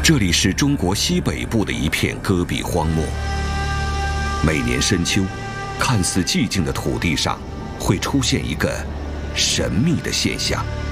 这里是中国西北部的一片戈壁荒漠。每年深秋，看似寂静的土地上，会出现一个神秘的现象。